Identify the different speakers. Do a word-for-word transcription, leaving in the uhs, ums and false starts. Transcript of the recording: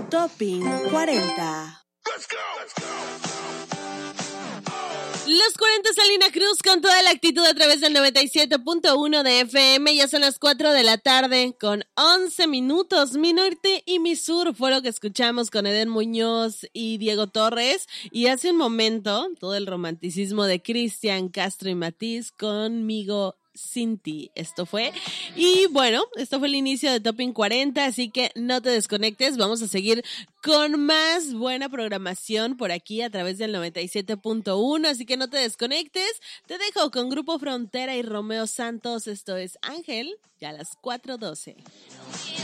Speaker 1: Topping cuarenta.
Speaker 2: Let's go. Let's go.
Speaker 3: Los cuarenta Salina Cruz con toda la actitud a través del noventa y siete punto uno de F M. Ya son las cuatro de la tarde con once minutos. Mi norte y mi sur fue lo que escuchamos con Eden Muñoz y Diego Torres. Y hace un momento, todo el romanticismo de Cristian Castro y Matiz conmigo sin ti. Esto fue. Y bueno, esto fue el inicio de Topping cuarenta, así que no te desconectes. Vamos a seguir con más buena programación por aquí a través del noventa y siete punto uno, así que no te desconectes. Te dejo con Grupo Frontera y Romeo Santos. Esto es Ángel, ya a las cuatro doce.